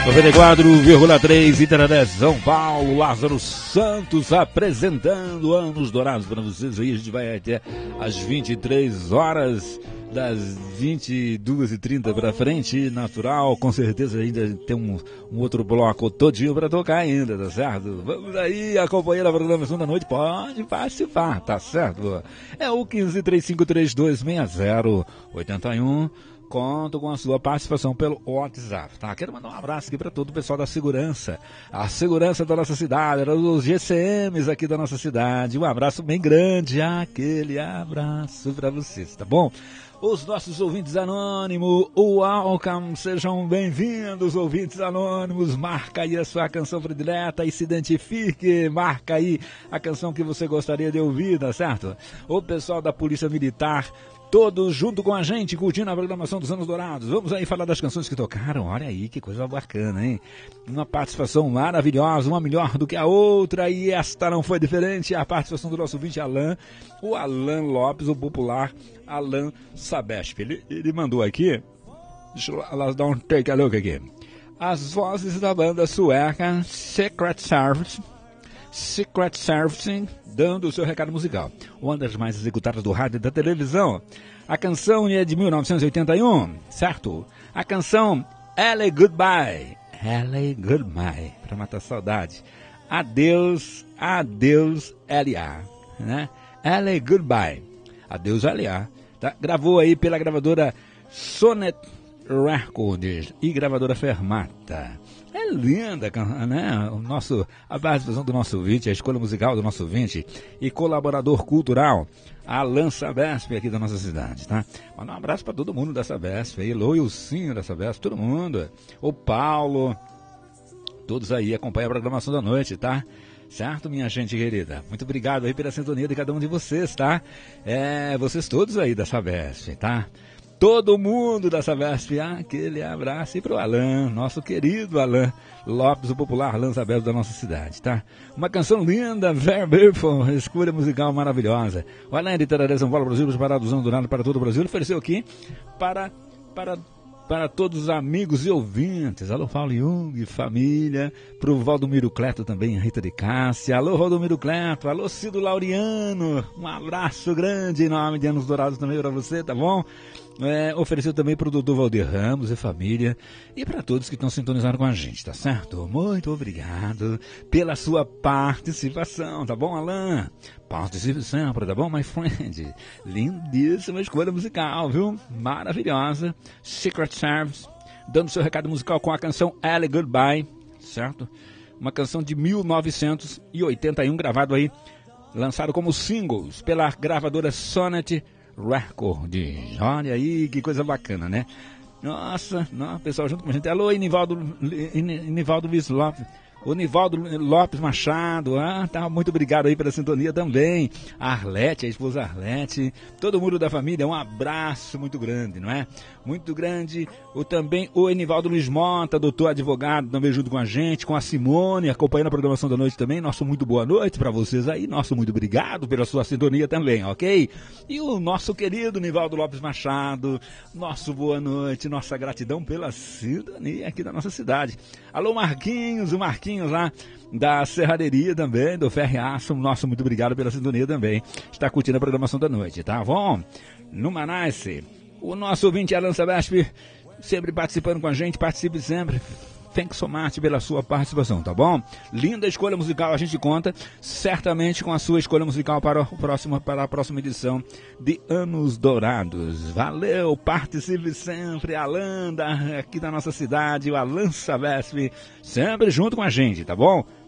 94,3 Itaradé, São Paulo. Lázaro Santos apresentando Anos Dourados para vocês. Aí a gente vai até às 23 horas, das 22h30 para frente, natural. Com certeza ainda tem um outro bloco todinho para tocar ainda, tá certo? Vamos aí acompanhar a programação da noite, pode participar, tá certo? É o 1535326081. Conto com a sua participação pelo WhatsApp, tá? Quero mandar um abraço aqui para todo o pessoal da segurança, a segurança da nossa cidade, os GCMs aqui da nossa cidade. Um abraço bem grande, aquele abraço para vocês, tá bom? Os nossos ouvintes anônimos, welcome, sejam bem-vindos, ouvintes anônimos. Marca aí a sua canção predileta e se identifique. Marca aí a canção que você gostaria de ouvir, tá certo? O pessoal da Polícia Militar, todos junto com a gente, curtindo a programação dos Anos Dourados. Vamos aí falar das canções que tocaram. Olha aí, que coisa bacana, hein? Uma participação maravilhosa, uma melhor do que a outra. E esta não foi diferente. A participação do nosso ouvinte Alan, o Alan Lopes, o popular Alan Sabesp. Ele mandou aqui, deixa eu dar um take a look aqui. As vozes da banda sueca Secret Service, dando o seu recado musical. Uma das mais executadas do rádio e da televisão. A canção é de 1981, certo? A canção LA Goodbye. LA Goodbye, para matar saudade. Adeus, adeus, LA, né? LA Goodbye. Adeus, LA. Tá? Gravou aí pela gravadora Sonet Records e gravadora Fermata. É linda, né? A participação do nosso ouvinte, a escolha musical do nosso ouvinte e colaborador cultural, Alan Sabesp, aqui da nossa cidade, tá? Manda um abraço para todo mundo da Sabesp, aí, Lô e o Cinho da Sabesp, todo mundo. O Paulo, todos aí acompanham a programação da noite, tá? Certo, minha gente querida? Muito obrigado aí pela sintonia de cada um de vocês, tá? Vocês todos aí da Sabesp, tá? Todo mundo da Sabesp, aquele abraço. E pro Alan, nosso querido Alan Lopes, o popular Alan Sabesp da nossa cidade, tá? Uma canção linda, very beautiful, escolha musical maravilhosa. O Alan de Itaradé, São Paulo, Brasil, para dos Anos Dourados, para todo o Brasil, ofereceu aqui para todos os amigos e ouvintes. Alô, Paulo Jung, família. Pro Valdomiro Cleto também, Rita de Cássia. Alô, Valdomiro Cleto. Alô, Cido Laureano. Um abraço grande em nome de Anos Dourados também para você, tá bom? Ofereceu também pro Dr. Valdir Ramos e família. E para todos que estão sintonizados com a gente, tá certo? Muito obrigado pela sua participação, tá bom, Alan? Participe sempre, tá bom, my friend? Lindíssima escolha musical, viu? Maravilhosa. Secret Service, dando seu recado musical com a canção LA Goodbye, certo? Uma canção de 1981, gravado aí, lançado como singles pela gravadora Sonet Records. Olha aí, que coisa bacana, né? Nossa, pessoal junto com a gente. Alô, Nivaldo Luiz Lopes. O Nivaldo Lopes Machado, tá, muito obrigado aí pela sintonia também. A Arlete, a esposa Arlete, todo mundo da família, um abraço muito grande, não é? Muito grande. Também o Enivaldo Luiz Mota, doutor advogado, também junto com a gente, com a Simone, acompanhando a programação da noite também. Nosso muito boa noite para vocês aí, nosso muito obrigado pela sua sintonia também, ok? E o nosso querido Nivaldo Lopes Machado, nosso boa noite, nossa gratidão pela sintonia aqui da nossa cidade. Alô, Marquinhos, o Marquinhos lá da Serraderia também, do Ferreaço, nosso muito obrigado pela sintonia também. Está curtindo a programação da noite, tá bom? No Manaus, o nosso ouvinte Alan Sabesp, sempre participando com a gente, participe sempre. Thanks so much pela sua participação, tá bom? Linda escolha musical, a gente conta certamente com a sua escolha musical para a próxima edição de Anos Dourados. Valeu, participe sempre, Alan, aqui da nossa cidade, o Alan Sabesp, sempre junto com a gente, tá bom?